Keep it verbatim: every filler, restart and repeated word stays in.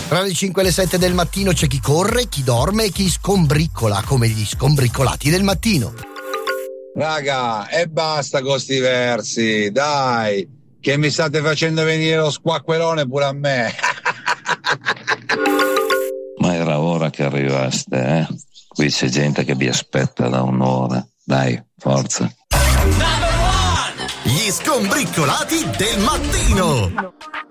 Tra le cinque e le sette del mattino c'è chi corre, chi dorme e chi scombriccola, come gli scombriccolati del mattino. Raga, e basta con sti versi, dai, che mi state facendo venire lo squacquerone pure a me. Ma era ora che arrivaste, eh? Qui c'è gente che vi aspetta da un'ora. Dai, forza. Gli scombriccolati del mattino.